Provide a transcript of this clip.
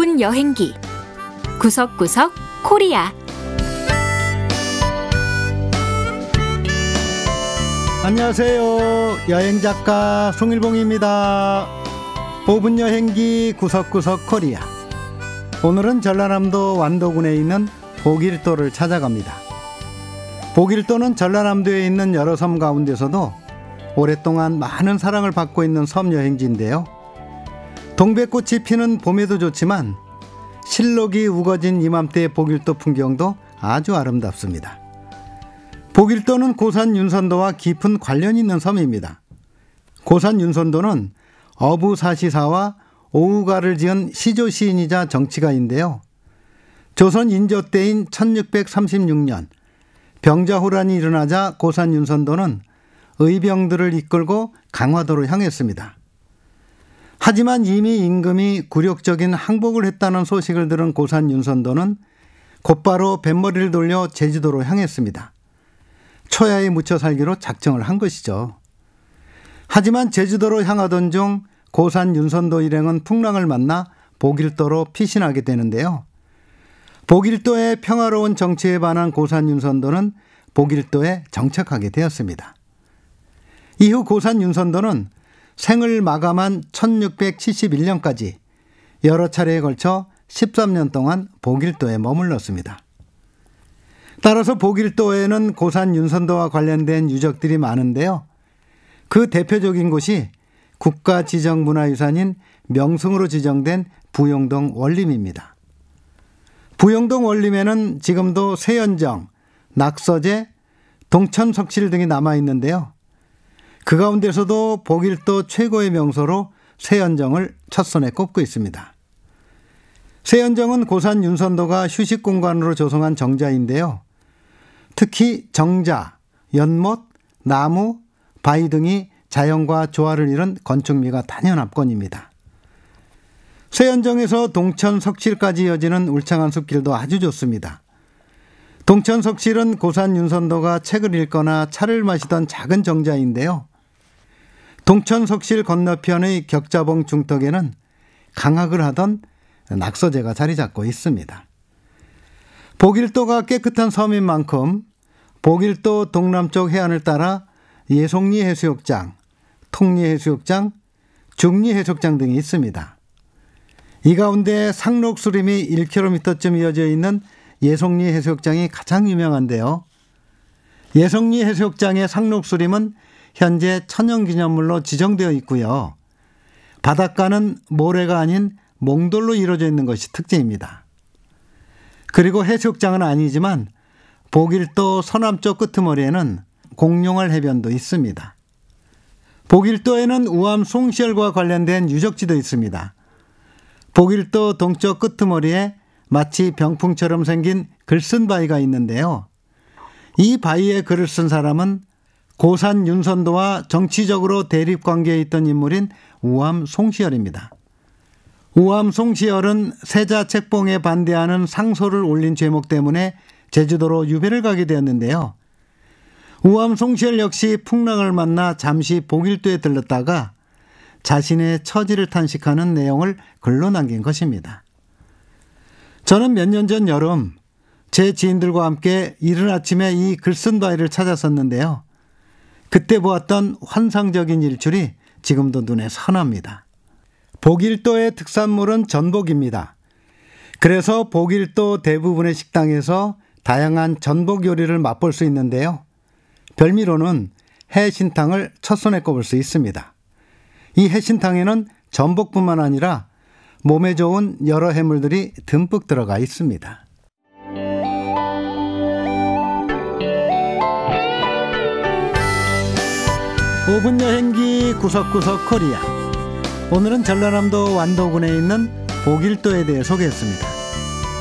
5분 여행기 구석구석 코리아. 안녕하세요. 여행작가 송일봉입니다. 5분 여행기 구석구석 코리아. 오늘은 전라남도 완도군에 있는 보길도를 찾아갑니다. 보길도는 전라남도에 있는 여러 섬 가운데서도 오랫동안 많은 사랑을 받고 있는 섬 여행지인데요. 동백꽃이 피는 봄에도 좋지만 실록이 우거진 이맘때의 보길도 풍경도 아주 아름답습니다. 보길도는 고산 윤선도와 깊은 관련이 있는 섬입니다. 고산 윤선도는 어부사시사와 오우가를 지은 시조 시인이자 정치가인데요. 조선 인조 때인 1636년 병자호란이 일어나자 고산 윤선도는 의병들을 이끌고 강화도로 향했습니다. 하지만 이미 임금이 굴욕적인 항복을 했다는 소식을 들은 고산 윤선도는 곧바로 뱃머리를 돌려 제주도로 향했습니다. 초야에 묻혀 살기로 작정을 한 것이죠. 하지만 제주도로 향하던 중 고산 윤선도 일행은 풍랑을 만나 보길도로 피신하게 되는데요. 보길도의 평화로운 정치에 반한 고산 윤선도는 보길도에 정착하게 되었습니다. 이후 고산 윤선도는 생을 마감한 1671년까지 여러 차례에 걸쳐 13년 동안 보길도에 머물렀습니다. 따라서 보길도에는 고산 윤선도와 관련된 유적들이 많은데요. 그 대표적인 곳이 국가지정문화유산인 명승으로 지정된 부용동 원림입니다. 부용동 원림에는 지금도 세연정, 낙서제, 동천석실 등이 남아있는데요. 그 가운데서도 보길도 최고의 명소로 세연정을 첫선에 꼽고 있습니다. 세연정은 고산 윤선도가 휴식 공간으로 조성한 정자인데요. 특히 정자, 연못, 나무, 바위 등이 자연과 조화를 이룬 건축미가 단연 압권입니다. 세연정에서 동천석실까지 이어지는 울창한 숲길도 아주 좋습니다. 동천석실은 고산 윤선도가 책을 읽거나 차를 마시던 작은 정자인데요. 동천석실 건너편의 격자봉 중턱에는 강학을 하던 낙서제가 자리 잡고 있습니다. 보길도가 깨끗한 섬인 만큼 보길도 동남쪽 해안을 따라 예송리 해수욕장, 통리 해수욕장, 중리 해수욕장 등이 있습니다. 이 가운데 상록수림이 1km쯤 이어져 있는 예송리 해수욕장이 가장 유명한데요. 예송리 해수욕장의 상록수림은 현재 천연기념물로 지정되어 있고요. 바닷가는 모래가 아닌 몽돌로 이루어져 있는 것이 특징입니다. 그리고 해수욕장은 아니지만 보길도 서남쪽 끄트머리에는 공룡알 해변도 있습니다. 보길도에는 우암 송시열과 관련된 유적지도 있습니다. 보길도 동쪽 끄트머리에 마치 병풍처럼 생긴 글쓴 바위가 있는데요. 이 바위에 글을 쓴 사람은 고산 윤선도와 정치적으로 대립관계에 있던 인물인 우암 송시열입니다. 우암 송시열은 세자 책봉에 반대하는 상소를 올린 죄목 때문에 제주도로 유배를 가게 되었는데요. 우암 송시열 역시 풍랑을 만나 잠시 보길도에 들렀다가 자신의 처지를 탄식하는 내용을 글로 남긴 것입니다. 저는 몇 년 전 여름 제 지인들과 함께 이른 아침에 이 글쓴 바위를 찾았었는데요. 그때 보았던 환상적인 일출이 지금도 눈에 선합니다. 보길도의 특산물은 전복입니다. 그래서 보길도 대부분의 식당에서 다양한 전복 요리를 맛볼 수 있는데요. 별미로는 해신탕을 첫손에 꼽을 수 있습니다. 이 해신탕에는 전복뿐만 아니라 몸에 좋은 여러 해물들이 듬뿍 들어가 있습니다. (5분) 여행기 구석구석 코리아. 오늘은 전라남도 완도군에 있는 보길도에 대해 소개했습니다.